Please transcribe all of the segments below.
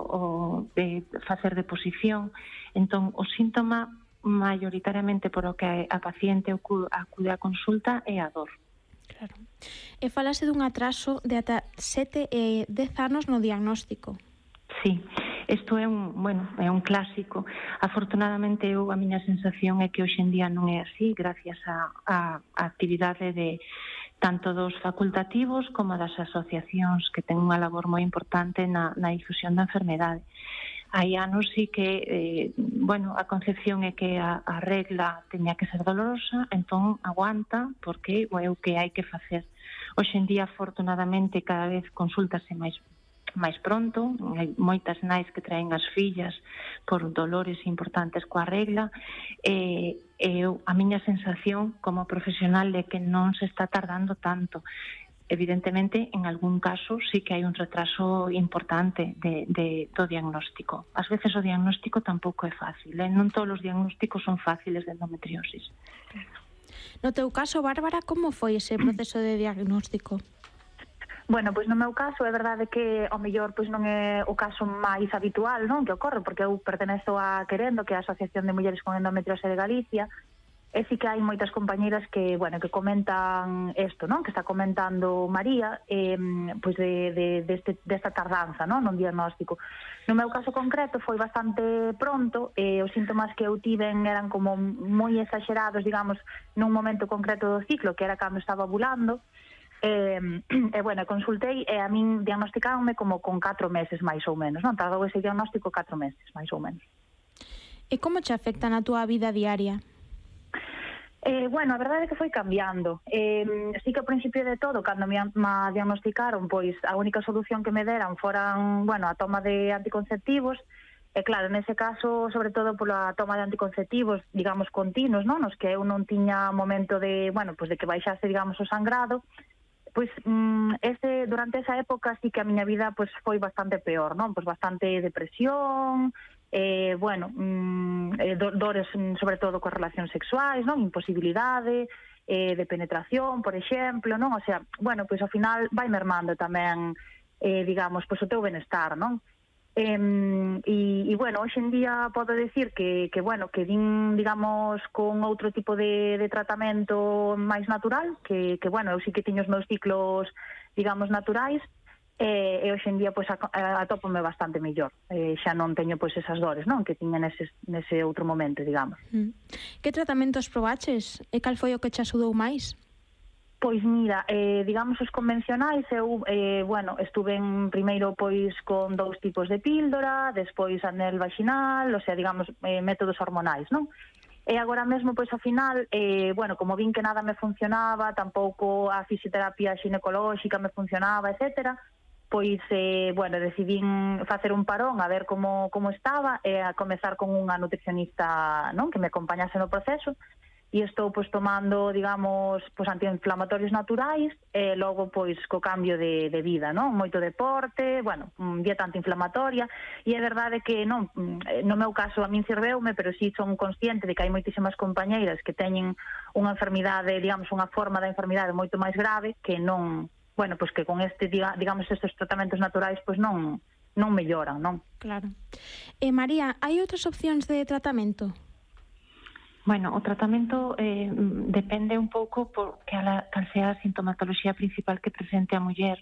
de facer deposición. Entón, o síntoma maioritariamente por o que a paciente acude á consulta é a dor. Claro. E falase dun atraso de ata 7 e 10 anos no diagnóstico. Sí, isto é un clásico. Afortunadamente a miña sensación é que hoxe en día non é así, gracias á actividade de tanto dos facultativos como das asociacións que ten unha labor moi importante na difusión da enfermedade. Hai anos sí que, a concepción é que a regla teña que ser dolorosa, entón aguanta, porque é o que hai que facer. Hoxe en día, afortunadamente, cada vez consúltase máis pronto, hai moitas nais que traen as fillas por dolores importantes coa regla, e a miña sensación como profesional é que non se está tardando tanto. Evidentemente, en algún caso sí que hai un retraso importante do diagnóstico. Ás veces o diagnóstico tampouco é fácil, non todos os diagnósticos son fáciles de endometriosis. No teu caso, Bárbara, como foi ese proceso de diagnóstico? Bueno, pois no meu caso é verdade que ao mellor pois non é o caso máis habitual, non, que ocorre, porque eu pertenezo a Querendo, que é a Asociación de Mulleres con Endometriose de Galicia, e sí que hai moitas compañeiras que, que comentan isto, non? Que está comentando María, pois desta tardanza, non? Non diagnóstico. No meu caso concreto foi bastante pronto, os síntomas que eu tiven eran como moi exagerados, digamos, nun momento concreto do ciclo, que era cando estaba ovulando, consultei e a min diagnosticaronme como con 4 meses máis ou menos, non? Tardou ese diagnóstico 4 meses, máis ou menos. E como te afecta na túa vida diaria? A verdade é que foi cambiando. Sí que ao principio de todo, cando me diagnosticaron, pois a única solución que me deran foran, a toma de anticonceptivos, e claro, nese caso, sobre todo pola toma de anticonceptivos, digamos, continuos, non? Nos que eu non tiña momento de, de que baixase, digamos, o sangrado, pois durante esa época sí que a miña vida pois foi bastante peor, non? Pois bastante depresión, dores sobre todo coas relacións sexuais, non? Imposibilidade de penetración, por exemplo, non? O sea, pois ao final vai mermando tamén, digamos, pois o teu benestar, non? Hoxe en día podo decir que vin, digamos, con outro tipo de tratamento máis natural, que eu sí que tiño os meus ciclos, digamos, naturais, e hoxe en día pois atópome bastante mellor, xa non teño pois esas dores, non, que tiña nese outro momento, digamos. Que tratamentos probaches e cal foi o que te axudou máis? Pois mira, digamos os convencionais, eu, estuve primeiro pois con 2 tipos de píldora, despois anel vaginal, o sea, digamos, métodos hormonais, non? E agora mesmo, pois, ao final, como vin que nada me funcionaba, tampouco a fisioterapia ginecolóxica me funcionaba, etcétera, pois, decidín facer un parón a ver como estaba e a comezar con unha nutricionista, non, que me acompañase no proceso, e estou pois tomando, digamos, pois antiinflamatorios naturais e logo pois co cambio de vida, non? Moito deporte, dieta antiinflamatoria, e é verdade que non, no meu caso a min serveume, pero si son consciente de que hai moitísimas compañeiras que teñen unha enfermidade, digamos, unha forma da enfermidade moito máis grave que non, pois que con digamos, estes tratamentos naturais pois non melloran, non? Claro. María, hai outras opcións de tratamento? O tratamento depende un pouco por cal sea a sintomatoloxía principal que presente a muller.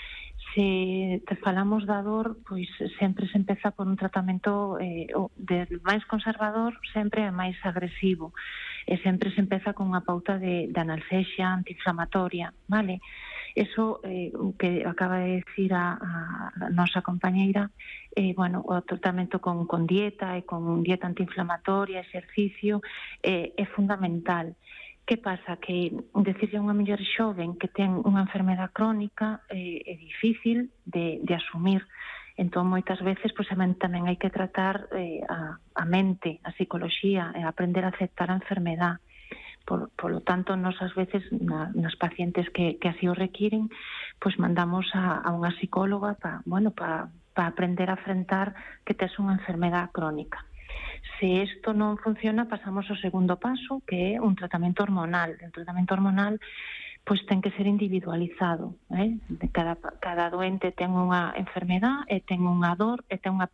Se te falamos da dor, pois sempre se empeza por un tratamento del máis conservador, sempre é máis agresivo, e sempre se empeza con unha pauta de analxesia antiinflamatoria, vale? Eso que acaba de decir a nosa compañeira, o tratamento con dieta e con dieta antiinflamatoria, exercicio, é fundamental. Que pasa? Que decirle a unha muller xoven que ten unha enfermedade crónica é difícil de asumir. Entón, moitas veces, tamén hai que tratar a mente, a psicoloxía, e aprender a aceptar a enfermedade. Por lo tanto, nos ás veces nas pacientes que así o requiren, pois mandamos a unha psicóloga para aprender a afrontar que tes unha enfermedade crónica. Se isto non funciona, pasamos ao segundo paso, que é un tratamento hormonal. O tratamento hormonal pois ten que ser individualizado, Cada doente ten unha enfermedade e ten unha dor e ten unha